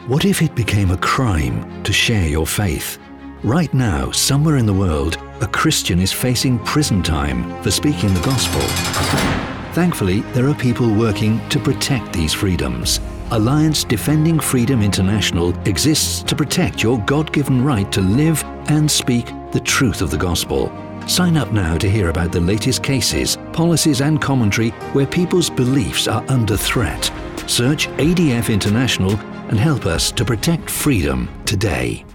What if it became a crime to share your faith? Right now, somewhere in the world, a Christian is facing prison time for speaking the gospel. Thankfully, there are people working to protect these freedoms. Alliance Defending Freedom International exists to protect your God-given right to live and speak the truth of the gospel. Sign up now to hear about the latest cases, policies and commentary where people's beliefs are under threat. Search ADF International and help us to protect freedom today.